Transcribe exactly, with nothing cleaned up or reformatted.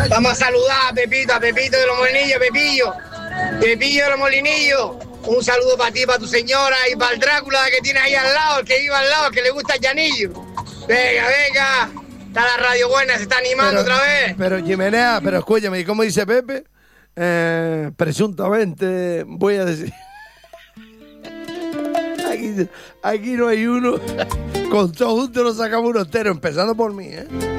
Vamos a saludar a Pepito, a Pepito de los Molinillos, Pepillo. Pepillo de los Molinillos. Un saludo para ti, para tu señora y para el Drácula que tienes ahí al lado, el que vive al lado, el que le gusta el llanillo. Venga, venga. Está la radio buena, se está animando pero, otra vez. Pero Jimenea, pero escúchame, ¿y cómo dice Pepe? Eh, presuntamente, voy a decir... Aquí, aquí no hay uno. Con todo juntos nos sacamos uno entero, empezando por mí, ¿eh?